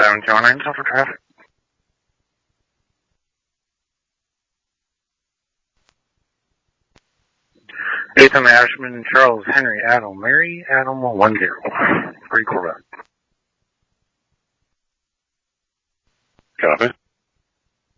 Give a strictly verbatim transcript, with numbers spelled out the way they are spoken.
seven two one nine, for traffic. Ethan Ashman, Charles Henry, Adam, Mary, Adam, one zero. Free Corvette. Copy.